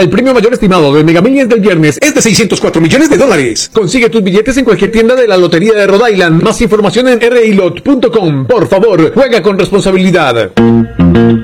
El premio mayor estimado de Mega Millions del viernes es de $604 millones. Consigue tus billetes en cualquier tienda de la Lotería de Rhode Island. Más información en rilot.com. Por favor, juega con responsabilidad.